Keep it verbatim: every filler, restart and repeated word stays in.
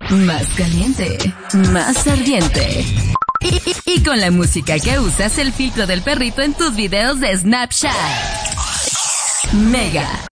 más caliente, más ardiente. Y, y, y con la música que usas, el filtro del perrito en tus videos de Snapchat. Mega